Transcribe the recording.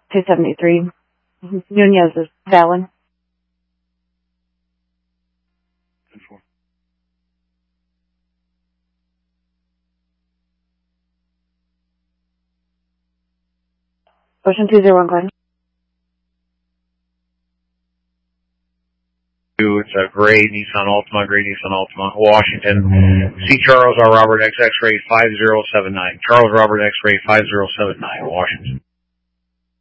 273. Nunez is Fallon. Ocean 201, Glenn. It's a gray Nissan Altima, Washington. C. Charles R. Robert X X-ray 5079. Charles Robert X-ray 5079, Washington.